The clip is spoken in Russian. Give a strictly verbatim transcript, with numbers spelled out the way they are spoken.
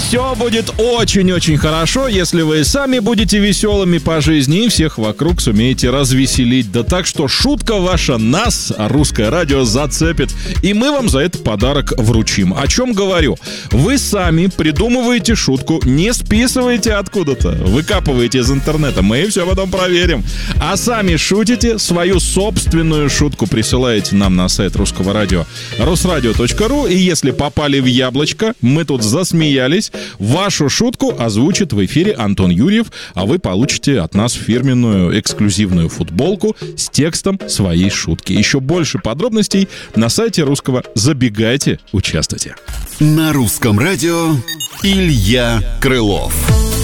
Все будет очень-очень хорошо, если вы сами будете веселыми по жизни и всех вокруг сумеете развеселить. Да так, что шутка ваша нас, русское радио, зацепит. И мы вам за это подарок вручим. О чем говорю? Вы сами придумываете шутку, не списываете откуда-то, выкапываете из интернета. Мы все потом проверим. А сами шутите, свою собственную шутку присылаете нам на сайт русского радио русрадио точка ру. И если попали в яблочко, мы тут засмеялись, вашу шутку озвучит в эфире Антон Юрьев, а вы получите от нас фирменную эксклюзивную футболку с текстом своей шутки. Еще больше подробностей на сайте русского. Забегайте, участвуйте. На русском радио Илья Крылов.